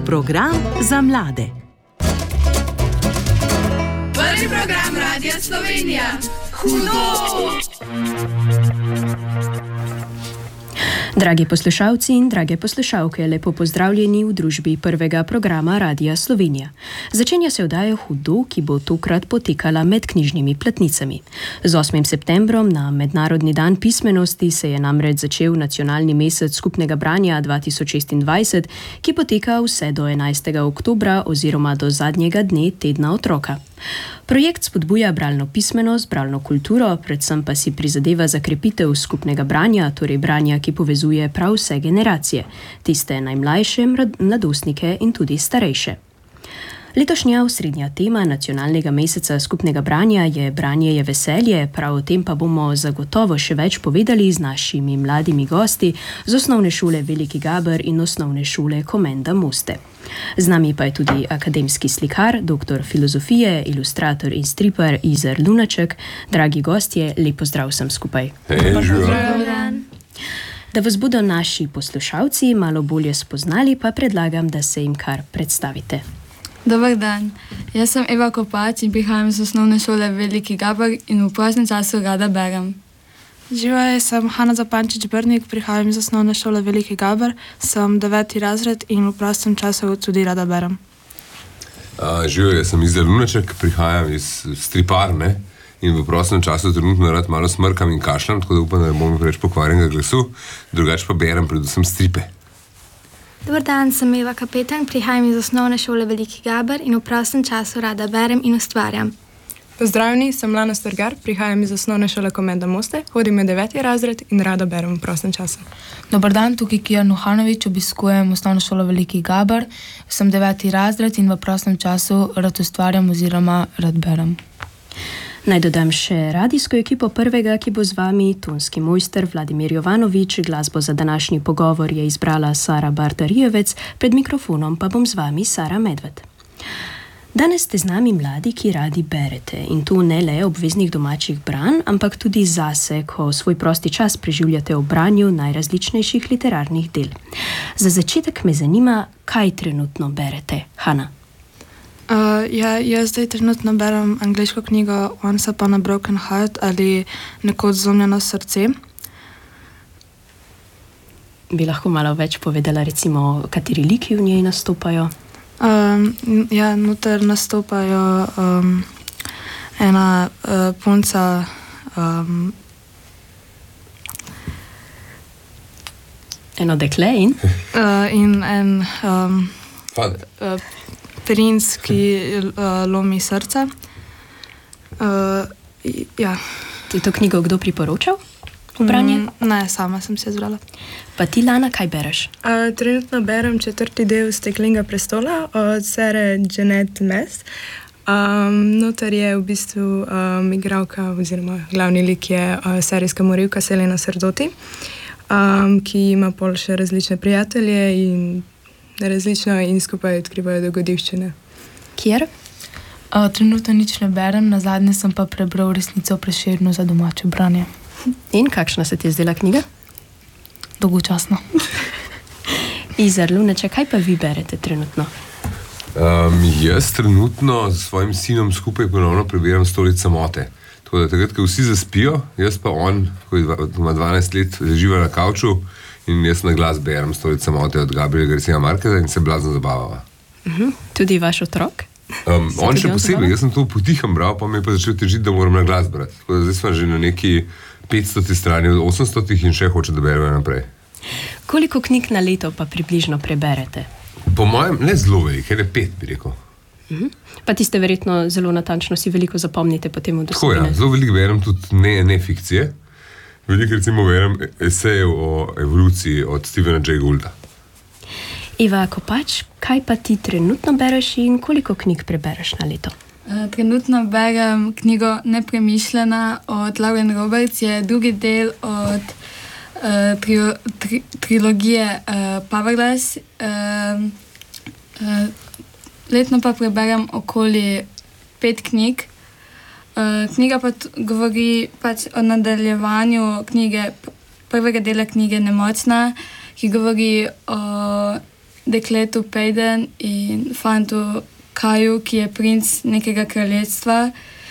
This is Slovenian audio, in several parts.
Program za mlade. Prvi program Radia Slovenija. Hudo! Dragi poslušalci in drage poslušalke, lepo pozdravljeni v družbi prvega programa Radia Slovenija. Začenja se oddaja Hudo, ki bo tokrat potekala med knjižnimi platnicami. Z 8. septembrom na Mednarodni dan pismenosti se je namreč začel nacionalni mesec skupnega branja 2026, ki poteka vse do 11. oktobra oziroma do zadnjega dne tedna otroka. Projekt spodbuja bralno pismenost, bralno kulturo, predvsem pa si prizadeva za krepitev skupnega branja, torej branja, ki povezuje prav vse generacije, tiste najmlajše, mladostnike in tudi starejše. Letošnja osrednja tema nacionalnega meseca skupnega branja je Branje je veselje, prav o tem pa bomo zagotovo še več povedali z našimi mladimi gosti z osnovne šole Veliki Gaber in osnovne šole Komenda Moste. Z nami pa je tudi akademski slikar, doktor filozofije, ilustrator in striper Izer Lunaček. Dragi gostje, lep pozdrav vsem skupaj. Da vas bodo naši poslušalci malo bolje spoznali, pa predlagam, da se jim kar predstavite. Dobar dan, jaz sem Eva Kopač in prihajam iz osnovne šole Veliki Gaber in v prostem času rada berem. Živijo, sem Hanna Zapančič-Brnik, prihajam iz osnovne šole Veliki Gaber, sem 9. razred in v prostem času tudi rada berem. Živijo, jaz sem Izer Lunaček, prihajam iz striparne in v prostem času trenutno rad malo smrkam in kašljam, tako da upam, da ne bom preveč pokvarjenega glasu, drugače pa berem predvsem stripe. Dobar dan, sem Eva Kapetan, prihajam iz osnovne šole Veliki Gaber in v prostem času rada berem in ustvarjam. Pozdravljeni, sem Lana Strgar, prihajam iz osnovne šole Komenda Moste, hodim je 9. razred in rada berem v prostem času. Dobar dan, tukaj Kija Nuhanovič, obiskujem osnovno šolo Veliki Gaber, sem 9. razred in v prostem času rad ustvarjam oziroma rad berem. Naj dodam še radijsko ekipo prvega, ki bo z vami, tonski mojster Vladimir Jovanovič, glasbo za današnji pogovor je izbrala Sara Bartarijevec, pred mikrofonom pa bom z vami Sara Medved. Danes ste z nami mladi, ki radi berete in to ne le obveznih domačih branj, ampak tudi zase, ko svoj prosti čas preživljate ob branju najrazličnejših literarnih del. Za začetek me zanima, kaj trenutno berete, Hanna? Jaz zdaj trenutno berem angleško knjigo Once Upon a Broken Heart ali Nekoč zlomljeno srce. Bi lahko malo več povedala, recimo, kateri liki v njej nastopajo? Noter nastopajo ena punca, eno dekle in en princ, ki lomi srce. Ti to knjigo kdo priporočal v branje? Ne, sama sem se izbrala. Pa ti, Lana, kaj bereš? Trenutno berem 4. del Steklenega prestola od sere Jeanette Maes. Noter je v bistvu igralka oziroma glavni lik je serijska morilka Selena Serdoti, ki ima pol še različne prijatelje in različno in skupaj odkrivajo dogodivščine. Kjer? Trenutno nič ne berem, nazadnje sem pa prebral Resnico o Prešernu za domače branje. In kakšna se ti je zdela knjiga? Dolgočasna. Izer Lunaček, kaj pa vi berete trenutno? Jaz trenutno s svojim sinom skupaj ponovno prebiram Stolec samote. Tako da takrat, ko vsi zaspijo, jaz pa on, ko ima 12 let, leživa na kavču in jaz na glas berem Stolec samote od Gabriela Garcia Marqueza in se blazno zabavava. Tudi vaš otrok? On še posebej, jaz sem to potiham bral, pa mi je pa začel težiti, da moram na glas brati. Tako da zdaj smo že na neki 500 strani od 800 in še hoče, da berem naprej. Koliko knjig na leto pa približno preberete? Po mojem, ne zelo velik, je 5, bi rekel. Pa tiste verjetno zelo natančno si veliko zapomnite potem od vsebine. Tako ja, zelo veliko berem tudi ne fikcije. Veliko recimo berem esejev o evoluciji od Stephena J. Goulda. Eva Kopač, kaj pa ti trenutno bereš in koliko knjig prebereš na leto? Trenutno berem knjigo Nepremišljena od Lauren Roberts, je drugi del od trilogije Powerless. Letno pa preberem okoli 5 knjig. Knjiga pa govori pač o nadaljevanju knjige, prvega dela knjige Nemočna, ki govori o dekletu Pejden in fantu Kaju, ki je princ nekega kraljestva.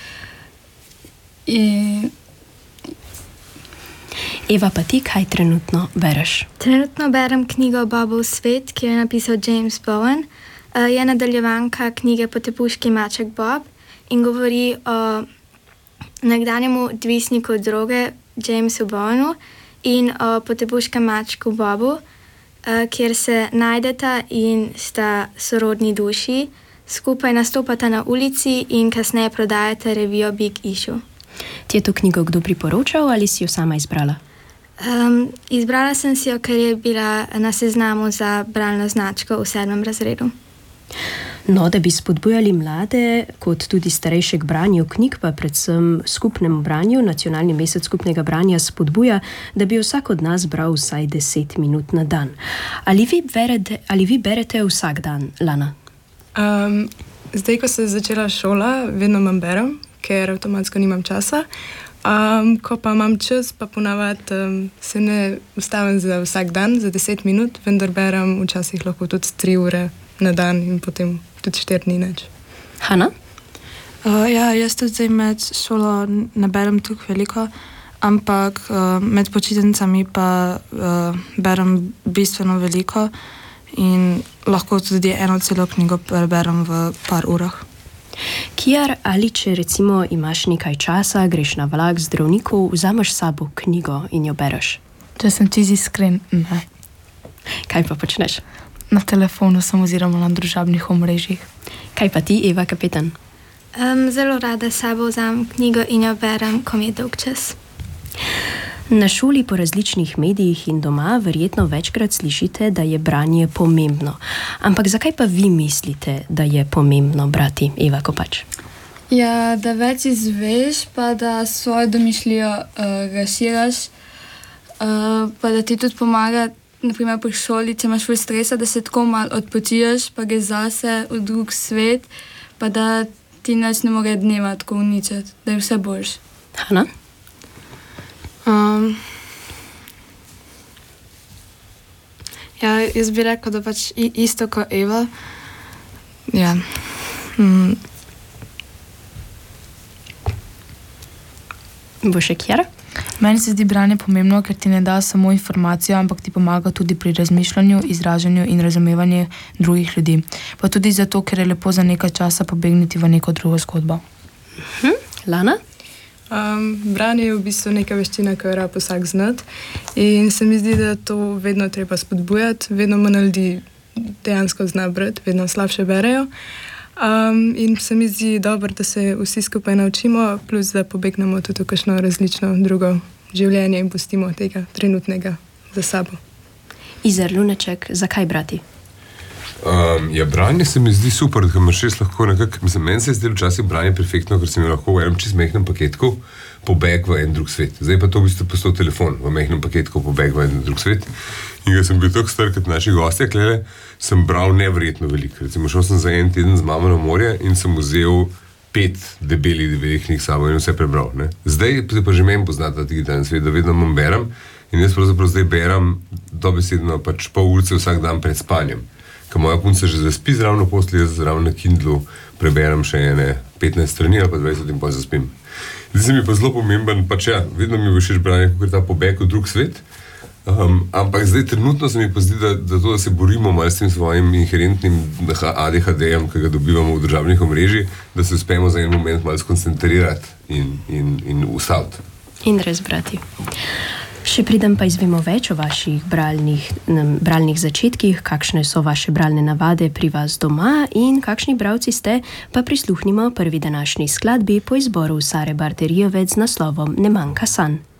Eva, pa ti kaj trenutno bereš? Trenutno berem knjigo Bobov svet, ki jo je napisal James Bowen. Je nadaljevanka knjige Potepuški maček Bob in govori o nekdanjemu odvisniku od droge Jamesu Bowenu in o potepuškem mačku Bobu, kjer se najdeta in sta sorodni duši, skupaj nastopata na ulici in kasneje prodajata revijo Big Issue. Ti je to knjigo kdo priporočal ali si jo sama izbrala? Izbrala sem si jo, ker je bila na seznamu za bralno značko v 7. razredu. No, da bi spodbujali mlade, kot tudi starejše k branju knjig, pa predvsem skupnemu branju, Nacionalni mesec skupnega branja spodbuja, da bi vsak od nas bral vsaj 10 minut na dan. Ali vi berete vsak dan, Lana? Zdaj, ko se je začela šola, vedno manj berem, ker avtomatsko nimam časa. Ko pa imam čas, pa ponavadi se ne ustavim za vsak dan, za 10 minut, vendar berem včasih lahko tudi 3 ure na dan in potem tudi 4 dni neč. Hana? Ja, jaz tudi zdaj med šolo ne berem tukaj veliko, ampak med počitnicami pa berem bistveno veliko in lahko tudi eno celo knjigo preberem v par urah. Kijar, ali če recimo imaš nekaj časa, greš na vlak z zdravniku, vzameš s sabo knjigo in jo bereš? Če sem čisto iskren, ne. Kaj pa počneš? Na telefonu sem oziroma na družabnih omrežjih. Kaj pa ti, Eva, kapetan? Zelo rada s sabo vzamem knjigo in jo berem, ko mi je dolg čas. Na šoli po različnih medijih in doma verjetno večkrat slišite, da je branje pomembno. Ampak zakaj pa vi mislite, da je pomembno brati, Eva Kopač? Ja, da več izveš, pa da svojo domišljijo razširaš, pa da ti tudi pomaga, naprimer pri šoli, če imaš ful stresa, da se tako malo odpočiješ, pa greš zase v drug svet, pa da ti nič ne more dneva tako uničiti, da je vse boljš. Hana? Ja, jaz bi rekel, da pač isto kot Eva. Ja. Bo še Kjara? Meni se zdi branje pomembno, ker ti ne da samo informacijo, ampak ti pomaga tudi pri razmišljanju, izražanju in razumevanju drugih ljudi. Pa tudi zato, ker je lepo za nekaj časa pobegniti v neko drugo zgodbo. Lana? Branje je v bistvu neka veščina, ki jo rab vsak znati in se mi zdi, da to vedno treba spodbujati, vedno manj ljudi dejansko zna brati, vedno slabše berejo. In se mi zdi dobro, da se vsi skupaj naučimo, plus da pobegnemo tudi v kakšno različno drugo življenje in pustimo tega trenutnega za sabo. Izar Luneček, zakaj brati? Ja, branje se mi zdi super, da imaš res lahko nekako, meni se je zdelo včasih branje perfektno, ker sem jo lahko v enem čist mehnem paketku pobeg v en drug svet. Zdaj pa to v bistvu postal telefon v mehnem paketku pobeg v en drug svet. In ko sem bil tako star kot naši gostje, klele, sem bral neverjetno veliko. Recimo šel sem za en teden z mamo na morje in sem vzel 5 debelih knjig s sabo in vse prebral. Ne? Zdaj pa že meni poznata digitalni svet, da vedno manj berem in jaz pravzaprav zdaj berem dobesedno pač pol urice vsak dan pred spanjem. Ko moja punca že zaspi zravno posli, jaz zravno na Kindlu preberem še ene 15 strani ali pa 20 in potem zaspim. Zdaj se mi pa zelo pomemben, pač ja, vedno mi bo všeč branje, kako je ta pobeg v drug svet, ampak zdaj trenutno se mi pa zdi, da se borimo malo s tem svojim inherentnim ADHD-jem, ki ga dobivamo v državnih omrežjih, da se uspemo za en moment malo skoncentrirati in ustaviti. In res brati. Še pridem pa izvemo več o vaših bralnih začetkih, kakšne so vaše bralne navade pri vas doma in kakšni bralci ste, pa prisluhnimo prvi današnji skladbi po izboru Sare Barterijevec z naslovom Ne manjka sanj.